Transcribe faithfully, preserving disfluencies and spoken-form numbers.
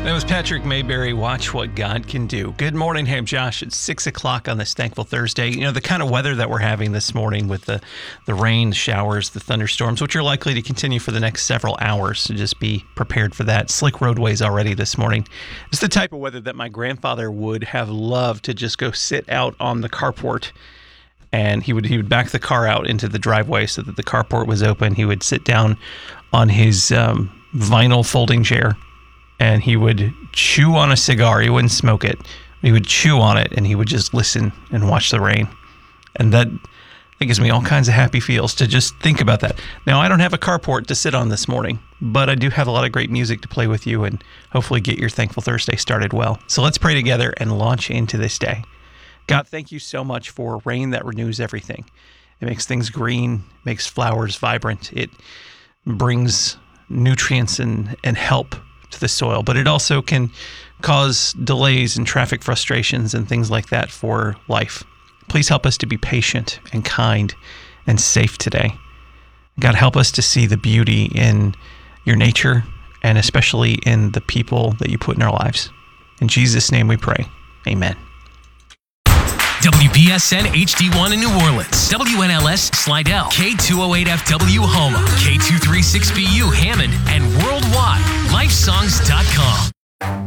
That was Patrick Mayberry, Watch What God Can Do. Good morning, hey, I'm Josh. It's six o'clock on this thankful Thursday. You know, the kind of weather that we're having this morning with the, the rain, the showers, the thunderstorms, which are likely to continue for the next several hours, so just be prepared for that. Slick roadways already this morning. It's the type of weather that my grandfather would have loved to just go sit out on the carport, and he would he would back the car out into the driveway so that the carport was open. He would sit down on his um, vinyl folding chair, and he would chew on a cigar. He wouldn't smoke it. He would chew on it, and he would just listen and watch the rain. And that, that gives me all kinds of happy feels to just think about that. Now, I don't have a carport to sit on this morning, but I do have a lot of great music to play with you and hopefully get your Thankful Thursday started well. So let's pray together and launch into this day. God, thank you so much for rain that renews everything. It makes things green, makes flowers vibrant. It brings nutrients and, and help to the soil, but it also can cause delays and traffic frustrations and things like that for life. Please help us to be patient and kind and safe today. God, help us to see the beauty in your nature and especially in the people that you put in our lives. In Jesus' name we pray. Amen. W B S N H D one in New Orleans, W N L S Slidell, K two oh eight F W Houma, K two thirty-six B U Hammond, and worldwide, lifesongs dot com.